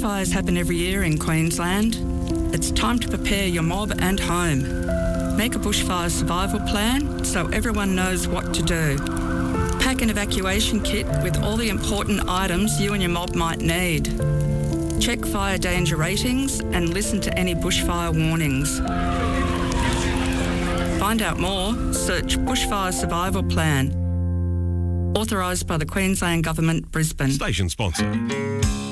Bushfires happen every year in Queensland. It's time to prepare your mob and home. Make a bushfire survival plan so everyone knows what to do. Pack an evacuation kit with all the important items you and your mob might need. Check fire danger ratings and listen to any bushfire warnings. Find out more, search Bushfire Survival Plan. Authorised by the Queensland Government, Brisbane. Station sponsor.